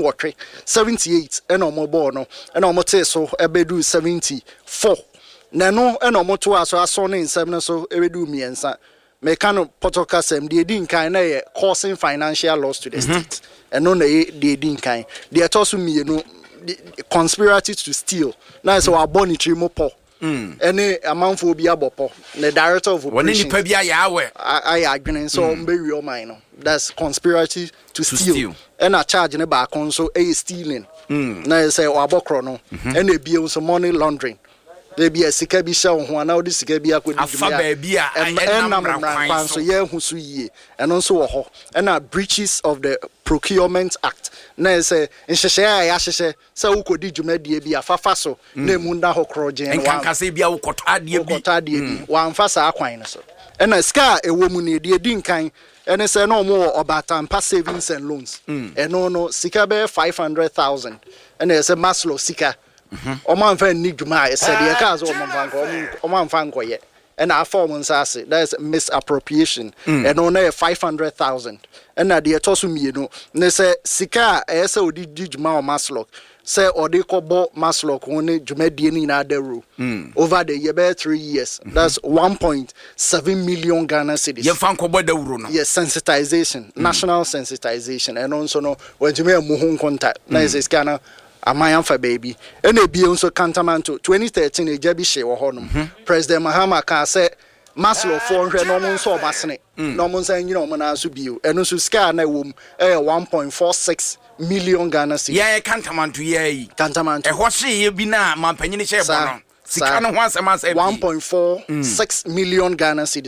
wɔtwe 78 ɛna ɔmo bɔɔ no ɛna ɔmo te so ɛbɛdu 74 na no ɛna ɔmo to aso aso ne nsɛm no so ɛbɛdu miɛnsa meka no potoka sɛm deɛ di nkan na yɛ causing financial loss to the state ɛno na yɛ deɛ di nkan deɛ ɛtɔ so mmienu conspiracy to steal na sɛ wabɔ ne tiri mu pɔ ɛne amanfo bi abɔpɔ the director of operation wɔne nipa bi ayɛ adwene so mbɛwi ɔman no that's conspiracy to steal ɛna charge ne baako nso ɛyɛ stealing na sɛ wabɔkorɔ no ɛna ebie nso money laundering there be a sika bi hyɛ ho ana odi sika bi akɔdi afa baabi a ɛnam kwan so yɛ hu so yie ɛno nso wɔ hɔ ɛna breaches of the procurement act na sɛ nhyehyɛ a yɛahyehyɛ sɛ wokɔdi dwumadie bi afafa so na mu nda hɔ korɔgyen nkankasa bi a wokɔtɔ adeɛ bi wɔamfa saa kwan no so ɛna sika a ɛwɔ mu ne deɛ di nkan ɛne sɛ na ɔmo wɔ ɔbatampa savings and loans ɛno no sika bɛyɛ 500,000 ɛna ɛsɛ maslow sika Oman fan ni juma said the cars Oman fan koye and our form nsase that is misappropriation and only 500,000 and na the tosumi you know ne say sika ese odi juma o maslok say odi kobo maslok one jumedie ni na adaru over the year 3 years that's 1.7 million Ghana cedis ye fan kobo dawuro no yes sensitization national sensitization and also no when jume mu hu contact na is scanner Amayanfa baby. And a be also Cantamanto 2013 a Jabi she or honum. President Mahama can say Maslow 400 normal so basne. Normal saying you know manasu biu. And also scar na womb 1.46 million Ghana cedis. Yeah, Cantamanto ye. Cantamanto. A washi ye bina man penny share bono. Sikano once a month 1.46 million Ghana cedis.